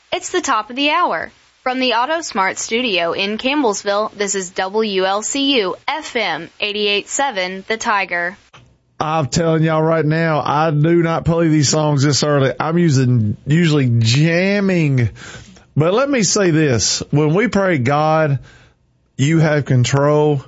It's the top of the hour. From the AutoSmart studio in Campbellsville, this is WLCU FM 88.7 The Tiger. I'm telling y'all right now, I do not play these songs this early. I'm usually jamming. But let me say this. When we pray, God, you have control.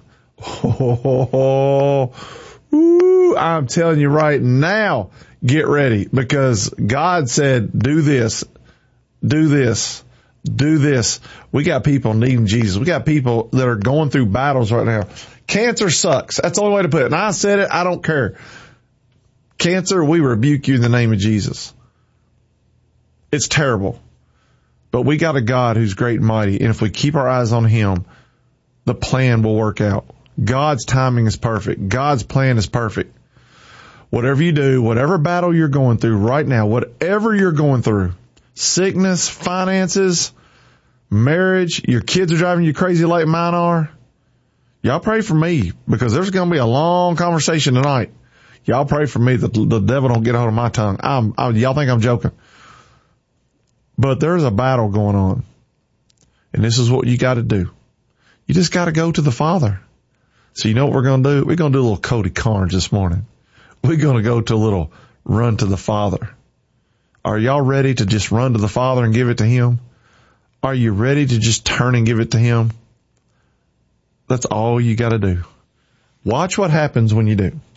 I'm telling you right now, get ready, because God said, do this, do this, do this. We got people needing Jesus. We got people that are going through battles right now. Cancer sucks. That's the only way to put it. And I said it. I don't care. Cancer, we rebuke you in the name of Jesus. It's terrible. But we got a God who's great and mighty. And if we keep our eyes on him, the plan will work out. God's timing is perfect. God's plan is perfect. Whatever you do, whatever battle you're going through right now, whatever you're going through, sickness, finances, marriage, your kids are driving you crazy like mine are, y'all pray for me, because there's going to be a long conversation tonight. Y'all pray for me that the devil don't get a hold of my tongue. Y'all think I'm joking. But there's a battle going on. And this is what you got to do. You just got to go to the Father. So you know what we're going to do? We're going to do a little Cody Carnes this morning. We're going to go to a little run to the Father. Are y'all ready to just run to the Father and give it to him? Are you ready to just turn and give it to him? That's all you got to do. Watch what happens when you do.